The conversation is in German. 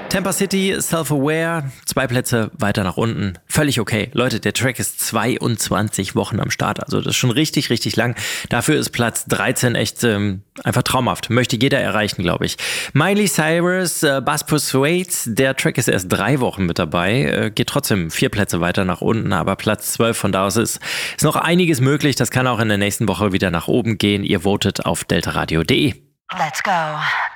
Tampa City, Self-Aware, 2 Plätze weiter nach unten. Völlig okay. Leute, der Track ist 22 Wochen am Start. Also das ist schon richtig, richtig lang. Dafür ist Platz 13 echt einfach traumhaft. Möchte jeder erreichen, glaube ich. Miley Cyrus, Buzz Persuade, der Track ist erst 3 Wochen mit dabei. Geht trotzdem 4 Plätze weiter nach unten, aber Platz 12 von da aus ist noch einiges möglich. Das kann auch in der nächsten Woche wieder nach oben gehen. Ihr votet auf deltaradio.de. Let's go.